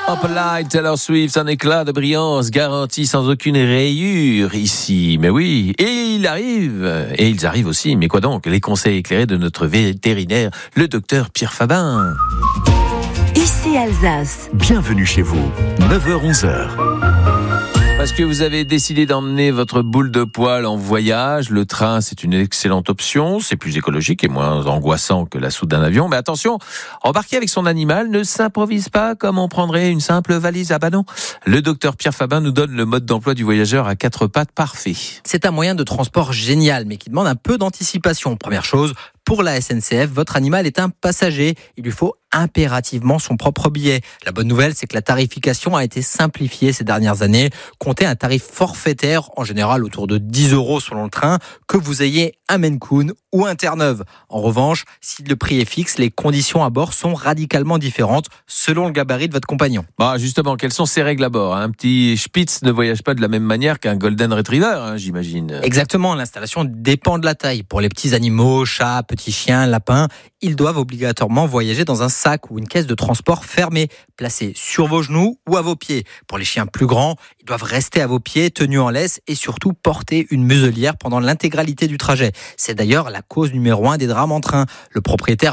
Light, Taylor Swift, un éclat de brillance garanti sans aucune rayure ici. Mais oui, et ils arrivent aussi. Mais quoi donc? Les conseils éclairés de notre vétérinaire, le docteur Pierre Fabin. Ici Alsace. Bienvenue chez vous, 9h-11h. Parce que vous avez décidé d'emmener votre boule de poil en voyage, le train c'est une excellente option, c'est plus écologique et moins angoissant que la soute d'un avion. Mais attention, embarquer avec son animal ne s'improvise pas comme on prendrait une simple valise. Ah bah non, le docteur Pierre Fabin nous donne le mode d'emploi du voyageur à 4 pattes parfait. C'est un moyen de transport génial, mais qui demande un peu d'anticipation. Première chose, pour la SNCF, votre animal est un passager. Il lui faut impérativement son propre billet. La bonne nouvelle, c'est que la tarification a été simplifiée ces dernières années. Comptez un tarif forfaitaire, en général autour de 10 € selon le train, que vous ayez un Maine Coon ou un Terre-Neuve. En revanche, si le prix est fixe, les conditions à bord sont radicalement différentes selon le gabarit de votre compagnon. Bah justement, quelles sont ces règles à bord? Un petit Spitz ne voyage pas de la même manière qu'un Golden Retriever, j'imagine. Exactement, l'installation dépend de la taille. Pour les petits animaux, chats, petits chiens, lapins, ils doivent obligatoirement voyager dans un sac ou une caisse de transport fermée, placée sur vos genoux ou à vos pieds. Pour les chiens plus grands, ils doivent rester à vos pieds, tenus en laisse et surtout porter une muselière pendant l'intégralité du trajet. C'est d'ailleurs la cause numéro 1 des drames en train. Le propriétaire